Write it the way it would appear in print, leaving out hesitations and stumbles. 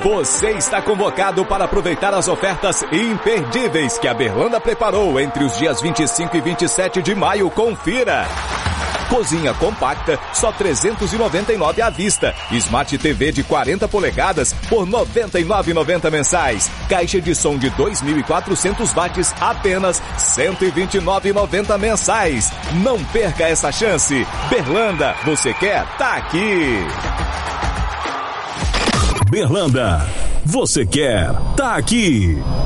Você está convocado para aproveitar as ofertas imperdíveis que a Berlanda preparou entre os dias 25 e 27 de maio. Confira! Cozinha compacta, só R$ 399 à vista. Smart TV de 40 polegadas por R$ 99,90 mensais. Caixa de som de 2.400 watts, apenas R$ 129,90 mensais. Não perca essa chance. Berlanda, você quer? Tá aqui. Berlanda, você quer? Tá aqui.